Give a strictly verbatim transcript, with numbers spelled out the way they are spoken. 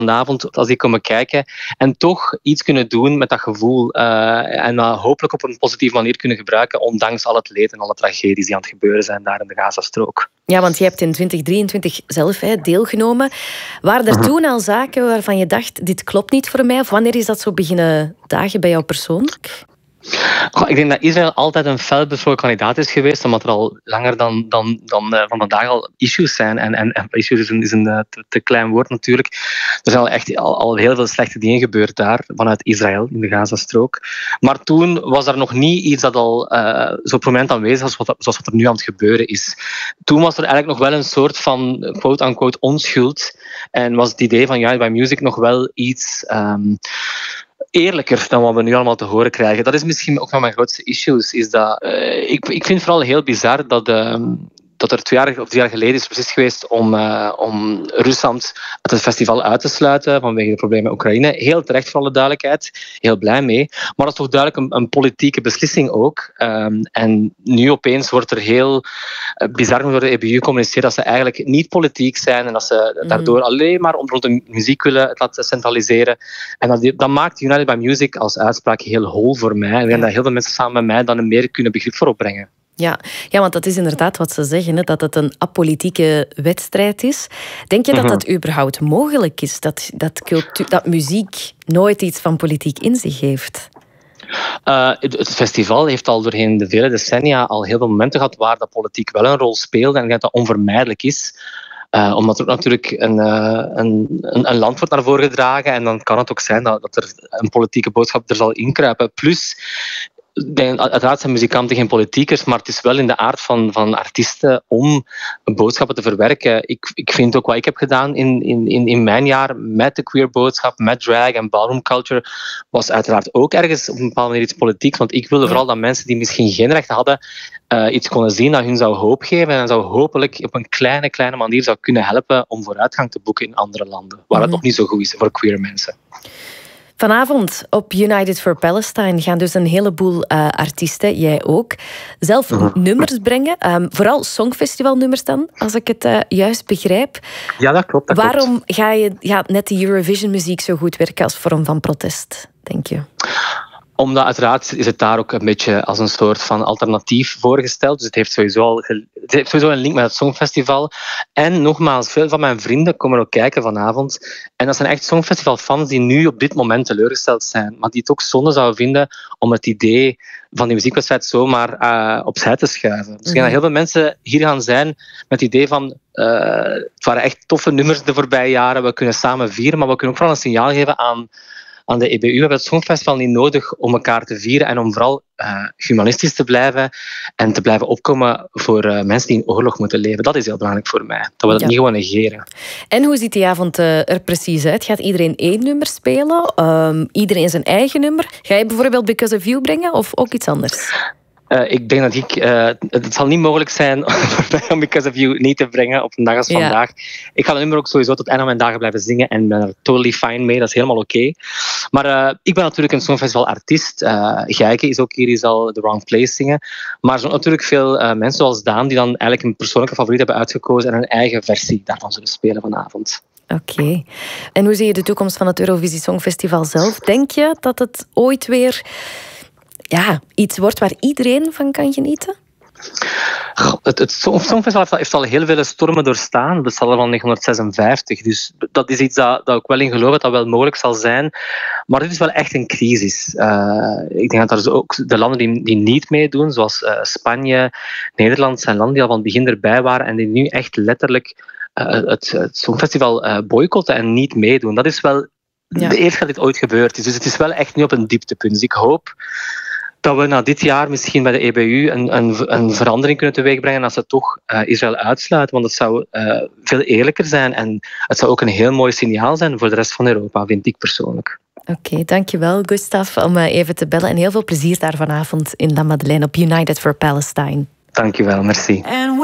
vanavond als die komen kijken en toch iets kunnen doen met dat gevoel uh, en dat hopelijk op een positieve manier kunnen gebruiken, ondanks al het leed en alle tragedies die aan het gebeuren zijn daar in de Gazastrook. Ja, want je hebt in twintig drieëntwintig zelf hè, deelgenomen. Waren er toen al zaken waarvan je dacht, dit klopt niet voor mij? Of wanneer is dat zo beginnen dagen bij jou persoonlijk? Goh, ik denk dat Israël altijd een felbesproken kandidaat is geweest, omdat er al langer dan, dan, dan uh, van vandaag al issues zijn. En, en, en issues is een, is een uh, te, te klein woord natuurlijk. Er zijn al echt al, al heel veel slechte dingen gebeurd daar, vanuit Israël, in de Gazastrook. Maar toen was er nog niet iets dat al uh, zo prominent aanwezig was, zoals wat er nu aan het gebeuren is. Toen was er eigenlijk nog wel een soort van quote-unquote onschuld. En was het idee van United by Music nog wel iets Um, eerlijker dan wat we nu allemaal te horen krijgen. Dat is misschien ook van mijn grootste issues. Is dat, uh, ik, ik vind het vooral heel bizar dat, uh, dat er twee jaar of drie jaar geleden is beslist geweest om, uh, om Rusland uit het festival uit te sluiten vanwege de problemen in Oekraïne. Heel terecht voor alle duidelijkheid. Heel blij mee. Maar dat is toch duidelijk een, een politieke beslissing ook. Um, en nu opeens wordt er heel uh, bizar door de E B U gecommuniceerd dat ze eigenlijk niet politiek zijn en dat ze mm. daardoor alleen maar rond de muziek willen het laten centraliseren. En dat, dat maakt United by Music als uitspraak heel hol voor mij. En ik denk dat heel veel mensen samen met mij dan een meer kunnen begrip voor opbrengen. Ja, ja, want dat is inderdaad wat ze zeggen, hè, dat het een apolitieke wedstrijd is. Denk je dat dat überhaupt mogelijk is? Dat, dat, cultuur, dat muziek nooit iets van politiek in zich heeft? Uh, het, het festival heeft al doorheen de vele decennia al heel veel momenten gehad waar dat politiek wel een rol speelde. En ik denk dat dat onvermijdelijk is. Uh, omdat er ook natuurlijk een, uh, een, een land wordt naar voren gedragen. En dan kan het ook zijn dat, dat er een politieke boodschap er zal inkruipen. Plus, uiteraard zijn muzikanten geen politiekers, maar het is wel in de aard van, van artiesten om boodschappen te verwerken. Ik, ik vind ook wat ik heb gedaan in, in, in mijn jaar met de queer boodschap, met drag en ballroom culture, was uiteraard ook ergens op een bepaalde manier iets politiek. Want ik wilde vooral dat mensen die misschien geen recht hadden, uh, iets konden zien dat hun zou hoop geven en zou hopelijk op een kleine, kleine manier zou kunnen helpen om vooruitgang te boeken in andere landen, waar het mm-hmm. nog niet zo goed is voor queer mensen. Vanavond op United for Palestine gaan dus een heleboel uh, artiesten, jij ook, zelf uh-huh. nummers brengen. Um, vooral songfestivalnummers dan, als ik het uh, juist begrijp. Ja, dat klopt. Dat Waarom klopt. Ga je, gaat net de Eurovision muziek zo goed werken als vorm van protest, denk je? Omdat uiteraard is het daar ook een beetje als een soort van alternatief voorgesteld. Dus het heeft sowieso, al ge- het heeft sowieso een link met het Songfestival. En nogmaals, veel van mijn vrienden komen ook kijken vanavond. En dat zijn echt Songfestival-fans die nu op dit moment teleurgesteld zijn. Maar die het ook zonde zouden vinden om het idee van die muziekwedstrijd zomaar uh, opzij te schuiven. Dus ik denk dat heel veel mensen hier gaan zijn met het idee van Uh, het waren echt toffe nummers de voorbije jaren. We kunnen samen vieren, maar we kunnen ook vooral een signaal geven aan aan de E B U. We hebben het Songfestival niet nodig om elkaar te vieren en om vooral uh, humanistisch te blijven en te blijven opkomen voor uh, mensen die in oorlog moeten leven. Dat is heel belangrijk voor mij. Dat we dat ja. niet gewoon negeren. En hoe ziet die avond uh, er precies uit? Gaat iedereen één nummer spelen? Um, iedereen zijn eigen nummer? Ga je bijvoorbeeld Because of You brengen of ook iets anders? Uh, ik denk dat ik... Uh, het zal niet mogelijk zijn om Because of You niet te brengen op een dag als ja. vandaag. Ik ga het nummer ook sowieso tot het einde van mijn dagen blijven zingen en ben er totally fine mee. Dat is helemaal oké. Okay. Maar uh, ik ben natuurlijk een Songfestival-artiest. Uh, Gijke is ook hier, die zal The Wrong Place zingen. Maar er zijn natuurlijk veel uh, mensen zoals Daan die dan eigenlijk een persoonlijke favoriet hebben uitgekozen en een eigen versie daarvan zullen spelen vanavond. Oké. Okay. En hoe zie je de toekomst van het Eurovisie Songfestival zelf? Denk je dat het ooit weer... ja, iets wordt waar iedereen van kan genieten? Het, het Songfestival heeft al heel veel stormen doorstaan. Dat is al van negentien Dus dat is iets dat, dat ik wel in geloof dat dat wel mogelijk zal zijn. Maar dit is wel echt een crisis. Uh, ik denk dat er ook de landen die, die niet meedoen, zoals uh, Spanje, Nederland, zijn landen die al van het begin erbij waren en die nu echt letterlijk uh, het, het Songfestival uh, boycotten en niet meedoen. Dat is wel ja. de eerste dat dit ooit gebeurd is. Dus het is wel echt nu op een dieptepunt. Dus ik hoop dat we na dit jaar misschien bij de E B U een, een, een verandering kunnen teweegbrengen als ze toch uh, Israël uitsluiten. Want het zou uh, veel eerlijker zijn en het zou ook een heel mooi signaal zijn voor de rest van Europa, vind ik persoonlijk. Oké, okay, dankjewel Gustav om uh, even te bellen. En heel veel plezier daar vanavond in La Madeleine op United for Palestine. Dankjewel, merci.